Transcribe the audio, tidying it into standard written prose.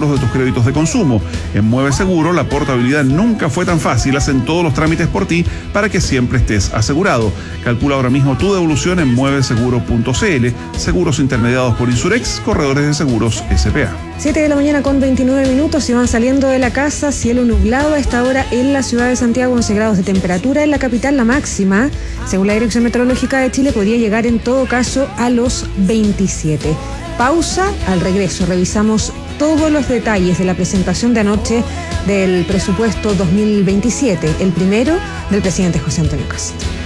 seguros de tus créditos de consumo. En Mueve Seguro, la portabilidad nunca fue tan fácil. Hacen todos los trámites por ti para que siempre estés asegurado. Calcula ahora mismo tu devolución en mueveseguro.cl. Seguros intermediados por Insurex, corredores de seguros SPA. 7:29 se van saliendo de la casa, cielo nublado a esta hora en la ciudad de Santiago, 11 grados de temperatura. En la capital la máxima, según la Dirección Meteorológica de Chile, podría llegar en todo caso a los 27. Pausa, al regreso revisamos todos los detalles de la presentación de anoche del presupuesto 2027, el primero del presidente José Antonio Kast.